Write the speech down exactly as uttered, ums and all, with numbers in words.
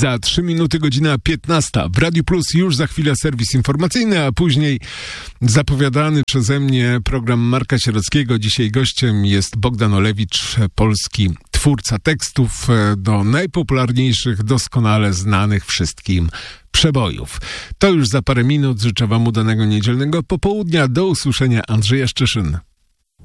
Za trzy minuty godzina piętnasta. W Radiu Plus już za chwilę serwis informacyjny, a później zapowiadany przeze mnie program Marka Sierockiego. Dzisiaj gościem jest Bogdan Olewicz, polski twórca tekstów do najpopularniejszych, doskonale znanych wszystkim przebojów. To już za parę minut. Życzę wam udanego niedzielnego popołudnia. Do usłyszenia. Andrzej Jaszczyszyn.